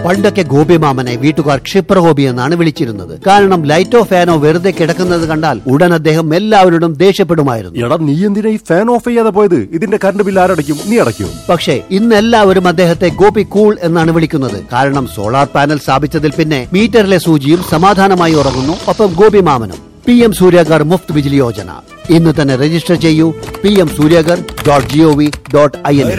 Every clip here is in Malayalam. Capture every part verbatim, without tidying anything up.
പണ്ടൊക്കെ ഗോപിമാമനെ വീട്ടുകാർ ക്ഷിപ്രഗോപി എന്നാണ് വിളിച്ചിരുന്നത്. കാരണം ലൈറ്റോ ഫാനോ വെറുതെ കിടക്കുന്നത് കണ്ടാൽ ഉടൻ അദ്ദേഹം എല്ലാവരോടും ദേഷ്യപ്പെടുമായിരുന്നു. എടാ നീ എന്തിനാ ഈ ഫാൻ ഓഫ് ചെയ്യാതെ പോയത്? ഇതിന്റെ കറണ്ട് ബില്ല് ആരടയ്ക്കും? നീ അടയ്ക്കും. പക്ഷേ ഇന്ന് എല്ലാവരും അദ്ദേഹത്തെ ഗോപി കൂൾ എന്നാണ് വിളിക്കുന്നത്. കാരണം സോളാർ പാനൽ സ്ഥാപിച്ചതിൽ പിന്നെ മീറ്ററിലെ സൂചിയും സമാധാനമായി ഉറങ്ങുന്നു. ഒപ്പം ഗോപിമാമനും. പി എം സൂര്യഗർ മുഫ്ത് ബിജ്ലി യോജന ഇന്ന് തന്നെ രജിസ്റ്റർ ചെയ്യൂ. P M Suryaghar dot G O V dot I N.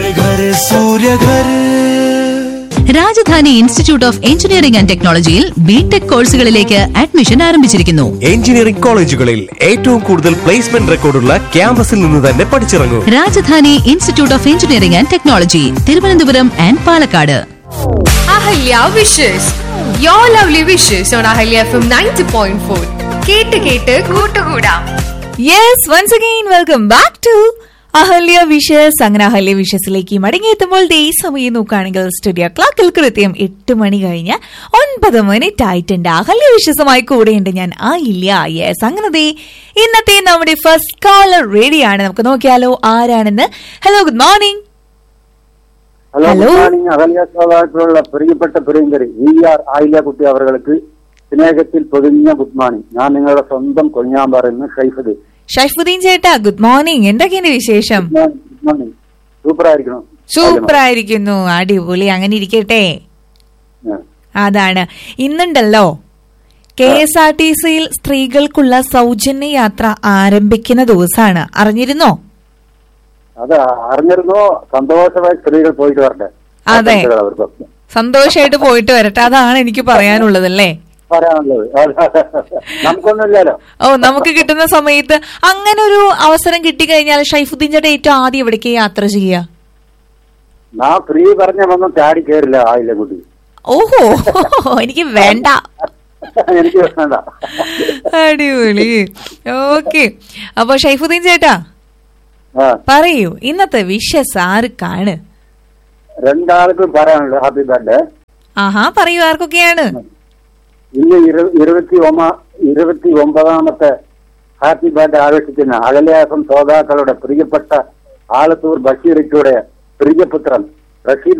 Rajdhani institute of engineering and ടെക്നോളജിയിൽ ബിടെക് കോഴ്സുകളിലേക്ക് അഡ്മിഷൻ ആരംഭിച്ചിരിക്കുന്നു. എഞ്ചിനീയറിംഗ് കോളേജുകളിൽ ഏറ്റവും കൂടുതൽ പ്ലേസ്മെന്റ് റെക്കോർഡുള്ള ക്യാമ്പസിൽ നിന്ന് തന്നെ പഠിച്ചിറങ്ങും. Rajdhani institute of engineering and technology, Thiruvananthapuram and Palakkad. Ahalya wishes your lovely wishes on Ahalya F M ninety point four. കേട്ട് കേട്ട് കൂട്ടുകൂടാം. Yes, once again welcome back to Ahalya wishes. അങ്ങനെ അഹല്യ വിഷസിലേക്ക് മടങ്ങിയെത്തുമ്പോൾ ഈ സമയം നോക്കുകയാണെങ്കിൽ സ്റ്റുഡിയോ ക്ലോക്കിൽ കൃത്യം എട്ട് മണി കഴിഞ്ഞ് ഒൻപത് മിനിറ്റ് ആയിട്ടുണ്ട്. അഹല്യ വിഷസുമായി കൂടെയുണ്ട് ഞാൻ അഹല്യ. യെസ്, അങ്ങനെ ഇന്നത്തെ നമ്മുടെ ഫസ്റ്റ് കോളർ റെഡിയാണ്. നമുക്ക് നോക്കിയാലോ ആരാണെന്ന്. Hello, good morning. Hello, Ahalya ശ്രോതാക്കളുള്ള പ്രിയപ്പെട്ട പ്രിയങ്കരി വി ആർ ആയില്യ കുട്ടി അവർക്ക് സ്നേഹത്തിൽ പൊതിഞ്ഞ ഗുഡ് മോർണിംഗ്. ഞാൻ നിങ്ങളുടെ സ്വന്തം കൊഞ്ഞാമ്പാറന്ന് ഷൈഫുദ്ദീൻ. ഷൈഫുദ്ദീൻ ചേട്ടാ, ഗുഡ് മോർണിംഗ്. എന്തൊക്കെയാണ് വിശേഷം? സൂപ്പർ ആയിരിക്കണം. സൂപ്പർ ആയിരിക്കുന്നു, അടിപൊളി. അങ്ങനെ ഇരിക്കട്ടെ. അതാണ് ഇന്നുണ്ടല്ലോ കെ എസ് ആർ ടി സിയിൽ സ്ത്രീകൾക്കുള്ള സൗജന്യ യാത്ര ആരംഭിക്കുന്ന ദിവസമാണ്. അറിഞ്ഞിരുന്നോ? അത് അറിഞ്ഞിരുന്നോ? സന്തോഷമായി സ്ത്രീകൾ പോയിട്ട് വരട്ടെ. അതെ, സന്തോഷമായിട്ട് പോയിട്ട് വരട്ടെ. അതാണ് എനിക്ക് പറയാനുള്ളതല്ലേ. നമുക്കൊന്നുമില്ലല്ലോ. ഓ, നമുക്ക് കിട്ടുന്ന സമയത്ത് അങ്ങനെ ഒരു അവസരം കിട്ടിക്കഴിഞ്ഞാൽ ഷൈഫുദ്ദീൻ ചേട്ടാ ഏറ്റവും ആദ്യം എവിടേക്ക് യാത്ര ചെയ്യാ? ഞാൻ ഫ്രീ പറഞ്ഞൊന്നും ചാടി കയറില്ല ആയില്ല കുട്ടി. ഓഹോ, എനിക്ക് വേണ്ട. എനിക്ക് വേണ്ട. അടിപൊളി. ഓക്കെ, അപ്പൊ ഷൈഫുദ്ദീൻ ചേട്ടാ പറയൂ, ഇന്നത്തെ വിഷസ് ആർക്കാണ്? രണ്ടാൾക്കും പറയാനുള്ളത് ഹാപ്പി ബർത്ത്ഡേ. ആഹാ, പറയൂ, ആർക്കൊക്കെയാണ്? ഇന്ന് ഇരുപത്തി ഒമ്പ ഇരുപത്തി ഒമ്പതാമത്തെ ഹാപ്പി ബർത്ത്ഡേ ആഘോഷിക്കുന്ന അകലയാസം ശ്രോതാക്കളുടെ പ്രിയപ്പെട്ട ആലത്തൂർ ബഷീറിക്കയുടെ പ്രിയപുത്രൻ റഷീദ്